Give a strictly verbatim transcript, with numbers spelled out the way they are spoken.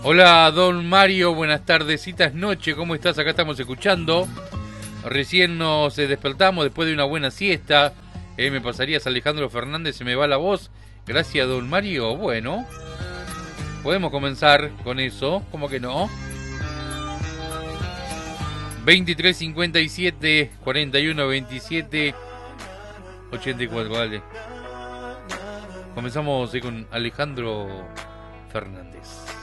Hola, don Mario, buenas tardecitas, noche, ¿cómo estás? Acá estamos escuchando. Recién nos eh, despertamos después de una buena siesta. Eh, me pasarías Alejandro Fernández, se me va la voz. Gracias, don Mario. Bueno, podemos comenzar con eso, ¿cómo que no? veintitrés cincuenta y siete, cuarenta y uno veintisiete, ochenta y cuatro, vale. Comenzamos eh, con Alejandro Fernández.